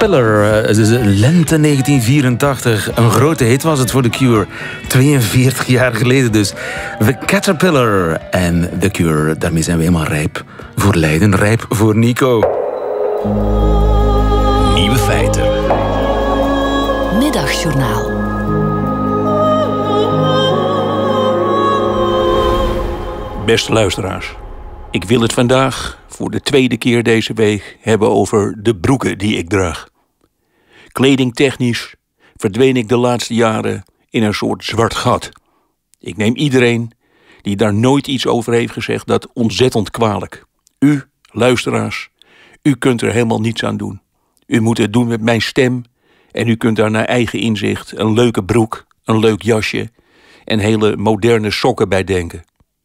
Caterpillar, lente 1984. Een grote hit was het voor The Cure. 42 jaar geleden dus. The Caterpillar en The Cure. Daarmee zijn we helemaal rijp voor Leiden. Rijp voor Nico. Nieuwe feiten. Middagjournaal. Beste luisteraars, ik wil het vandaag voor de tweede keer deze week hebben over de broeken die ik draag. Kledingtechnisch verdween ik de laatste jaren in een soort zwart gat. Ik neem iedereen die daar nooit iets over heeft gezegd dat ontzettend kwalijk. U, luisteraars, u kunt er helemaal niets aan doen. U moet het doen met mijn stem en u kunt daar naar eigen inzicht een leuke broek, een leuk jasje en hele moderne sokken bij denken.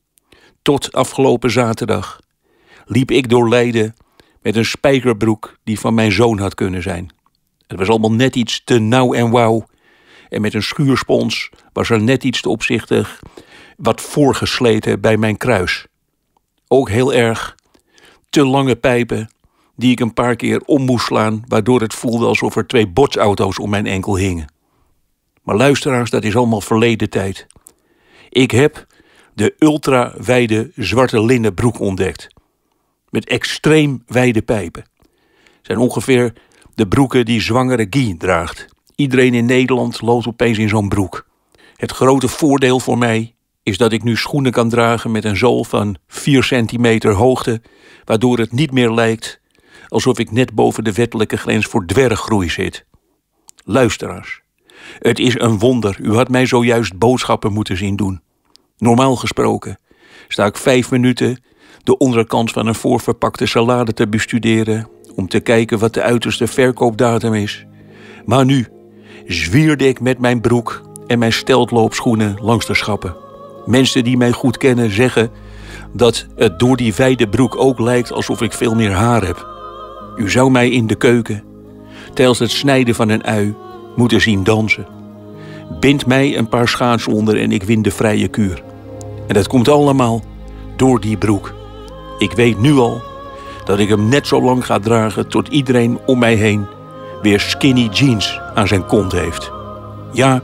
Tot afgelopen zaterdag liep ik door Leiden met een spijkerbroek die van mijn zoon had kunnen zijn. Het was allemaal net iets te nauw en wauw. En met een schuurspons was er net iets te opzichtig wat voorgesleten bij mijn kruis. Ook heel erg te lange pijpen die ik een paar keer om moest slaan, waardoor het voelde alsof er 2 botsauto's om mijn enkel hingen. Maar luisteraars, dat is allemaal verleden tijd. Ik heb de ultra-wijde zwarte linnen broek ontdekt. Met extreem wijde pijpen. Zijn ongeveer de broeken die zwangere Guy draagt. Iedereen in Nederland loopt opeens in zo'n broek. Het grote voordeel voor mij is dat ik nu schoenen kan dragen met een zool van 4 centimeter hoogte, waardoor het niet meer lijkt alsof ik net boven de wettelijke grens voor dwerggroei zit. Luisteraars, het is een wonder. U had mij zojuist boodschappen moeten zien doen. Normaal gesproken sta ik 5 minuten de onderkant van een voorverpakte salade te bestuderen om te kijken wat de uiterste verkoopdatum is. Maar nu zwierde ik met mijn broek en mijn steltloopschoenen langs de schappen. Mensen die mij goed kennen zeggen dat het door die wijde broek ook lijkt alsof ik veel meer haar heb. U zou mij in de keuken tijdens het snijden van een ui moeten zien dansen. Bind mij een paar schaatsen onder en ik win de vrije kuur. En dat komt allemaal door die broek. Ik weet nu al dat ik hem net zo lang ga dragen tot iedereen om mij heen weer skinny jeans aan zijn kont heeft. Ja,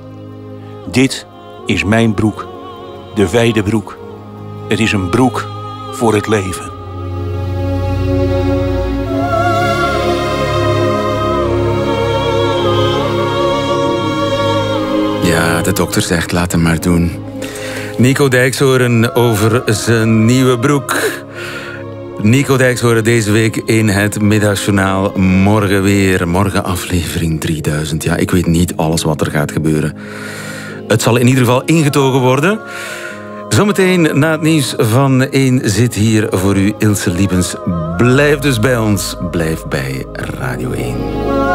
dit is mijn broek. De wijde broek. Het is een broek voor het leven. Ja, de dokter zegt laat hem maar doen. Nico Dijkshoorn over zijn nieuwe broek. Nico Dijkshoorn deze week in het Middagjournaal. Morgen weer, morgen aflevering 3000. Ja, ik weet niet alles wat er gaat gebeuren. Het zal in ieder geval ingetogen worden. Zometeen na het nieuws van 1 zit hier voor u Ilse Liebens. Blijf dus bij ons, blijf bij Radio 1.